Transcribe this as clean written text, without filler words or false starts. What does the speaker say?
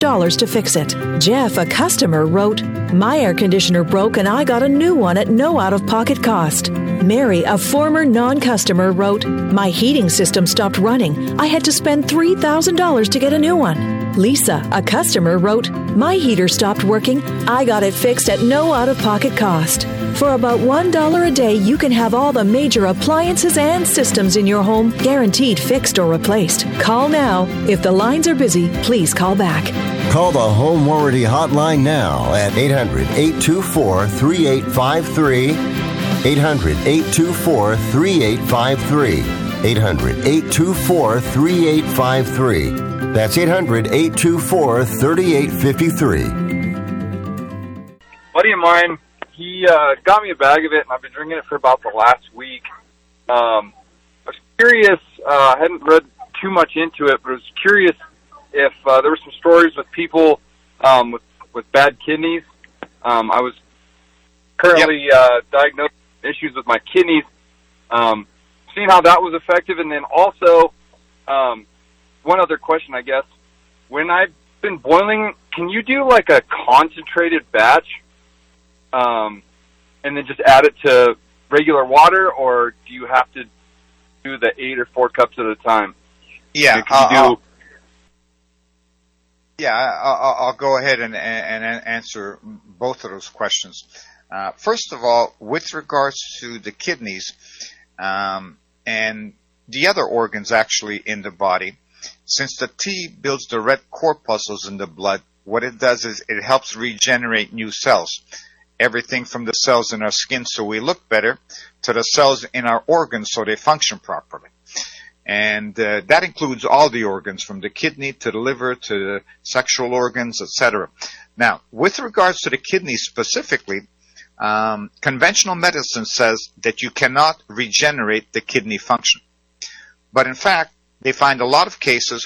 $6 to fix it. Jeff, a customer, wrote, "My air conditioner broke and I got a new one at no out-of-pocket cost." Mary, a former non-customer, wrote, "My heating system stopped running. I had to spend $3,000 to get a new one." Lisa, a customer, wrote, "My heater stopped working. I got it fixed at no out-of-pocket cost." For about $1 a day, you can have all the major appliances and systems in your home guaranteed fixed or replaced. Call now. If the lines are busy, please call back. Call the Home Warranty Hotline now at 800-824-3853. 800-824-3853. 800-824-3853. That's 800-824-3853. Buddy of mine, he got me a bag of it, and I've been drinking it for about the last week. I was curious, I hadn't read too much into it, but I was curious if there were some stories with people with bad kidneys. I was currently diagnosed with issues with my kidneys, seeing how that was effective, and then also one other question, I guess. When I've been boiling, can you do like a concentrated batch and then just add it to regular water, or do you have to do the 8 or 4 cups at a time? Yeah, I'll go ahead and answer both of those questions. First of all, with regards to the kidneys and the other organs actually in the body, since the tea builds the red corpuscles in the blood, what it does is it helps regenerate new cells. Everything from the cells in our skin so we look better to the cells in our organs so they function properly. And that includes all the organs, from the kidney to the liver to the sexual organs, etc. Now, with regards to the kidneys specifically, conventional medicine says that you cannot regenerate the kidney function. But in fact, they find a lot of cases